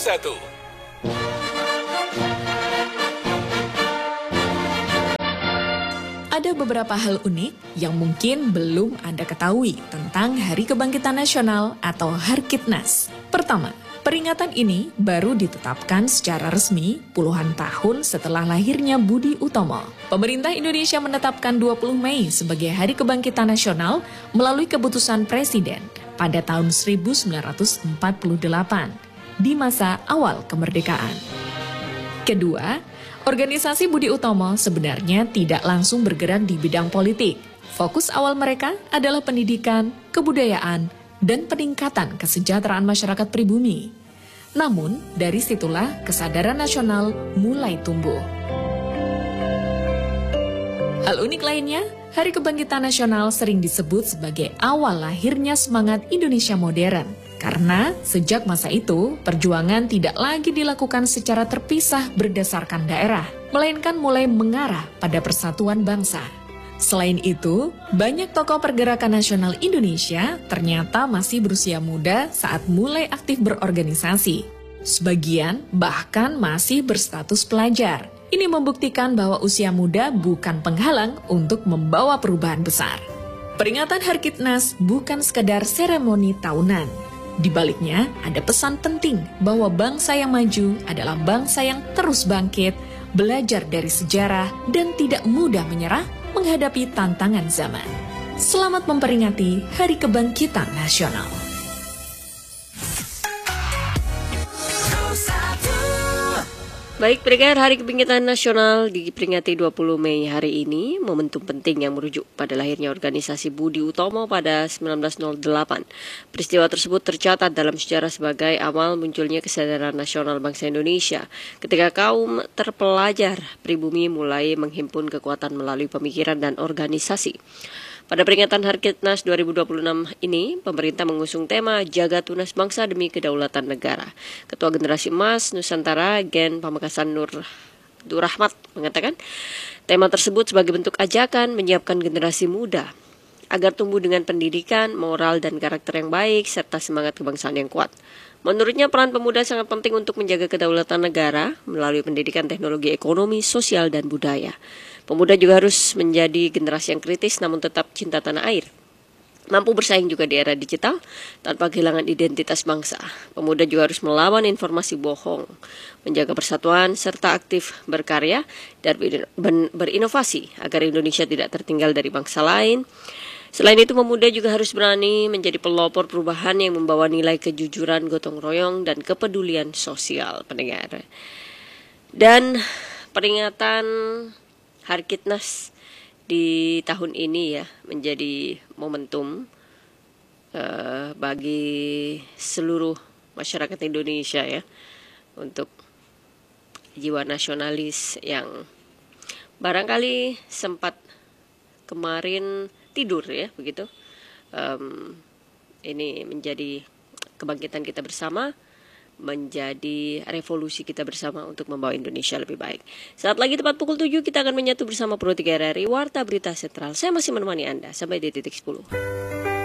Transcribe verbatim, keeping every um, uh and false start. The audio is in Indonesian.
satu. Ada beberapa hal unik yang mungkin belum Anda ketahui tentang Hari Kebangkitan Nasional atau Harkitnas. Pertama, peringatan ini baru ditetapkan secara resmi puluhan tahun setelah lahirnya Budi Utomo. Pemerintah Indonesia menetapkan dua puluh Mei sebagai Hari Kebangkitan Nasional melalui keputusan Presiden pada tahun seribu sembilan ratus empat puluh delapan di masa awal kemerdekaan. Kedua, organisasi Budi Utomo sebenarnya tidak langsung bergerak di bidang politik. Fokus awal mereka adalah pendidikan, kebudayaan, dan peningkatan kesejahteraan masyarakat pribumi. Namun, dari situlah kesadaran nasional mulai tumbuh. Hal unik lainnya, Hari Kebangkitan Nasional sering disebut sebagai awal lahirnya semangat Indonesia modern. Karena sejak masa itu, perjuangan tidak lagi dilakukan secara terpisah berdasarkan daerah, melainkan mulai mengarah pada persatuan bangsa. Selain itu, banyak tokoh pergerakan nasional Indonesia ternyata masih berusia muda saat mulai aktif berorganisasi. Sebagian bahkan masih berstatus pelajar. Ini membuktikan bahwa usia muda bukan penghalang untuk membawa perubahan besar. Peringatan Harkitnas bukan sekedar seremoni tahunan. Di baliknya, ada pesan penting bahwa bangsa yang maju adalah bangsa yang terus bangkit, belajar dari sejarah, dan tidak mudah menyerah menghadapi tantangan zaman. Selamat memperingati Hari Kebangkitan Nasional. Baik, peringatan Hari Kebangkitan Nasional diperingati dua puluh Mei hari ini, momentum penting yang merujuk pada lahirnya organisasi Budi Utomo pada seribu sembilan ratus delapan. Peristiwa tersebut tercatat dalam sejarah sebagai awal munculnya kesadaran nasional bangsa Indonesia, ketika kaum terpelajar pribumi mulai menghimpun kekuatan melalui pemikiran dan organisasi. Pada peringatan Harkitnas dua ribu dua puluh enam ini, pemerintah mengusung tema Jaga Tunas Bangsa Demi Kedaulatan Negara. Ketua Generasi Emas Nusantara Gen Pamekasan Nur Durrahmat mengatakan, tema tersebut sebagai bentuk ajakan menyiapkan generasi muda agar tumbuh dengan pendidikan, moral, dan karakter yang baik, serta semangat kebangsaan yang kuat. Menurutnya, peran pemuda sangat penting untuk menjaga kedaulatan negara melalui pendidikan teknologi ekonomi, sosial, dan budaya. Pemuda juga harus menjadi generasi yang kritis namun tetap cinta tanah air. Mampu bersaing juga di era digital tanpa kehilangan identitas bangsa. Pemuda juga harus melawan informasi bohong, menjaga persatuan, serta aktif berkarya dan berinovasi agar Indonesia tidak tertinggal dari bangsa lain. Selain itu, pemuda juga harus berani menjadi pelopor perubahan yang membawa nilai kejujuran, gotong royong, dan kepedulian sosial pendengar. Dan peringatan Harkitnas di tahun ini ya menjadi momentum uh, bagi seluruh masyarakat Indonesia ya untuk jiwa nasionalis yang barangkali sempat kemarin tidur ya begitu. Um, ini menjadi kebangkitan kita bersama, menjadi revolusi kita bersama untuk membawa Indonesia lebih baik. Saat lagi tepat pukul tujuh kita akan menyatu bersama Pro tiga R R I Warta Berita Sentral. Saya masih menemani Anda sampai di titik sepuluh.